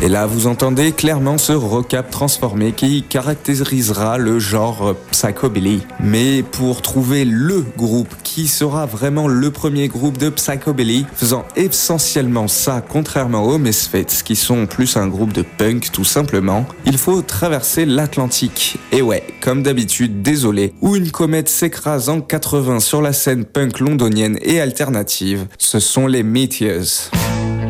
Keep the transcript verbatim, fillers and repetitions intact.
Et là, vous entendez clairement ce recap transformé qui caractérisera le genre psychobilly. Mais pour trouver le groupe qui sera vraiment le premier groupe de psychobilly, faisant essentiellement ça contrairement aux Misfits, qui sont plus un groupe de punk tout simplement, il faut traverser l'Atlantique. Et ouais, comme d'habitude, désolé, où une comète s'écrase en quatre-vingts sur la scène punk londonienne et alternative, ce sont les Meteors.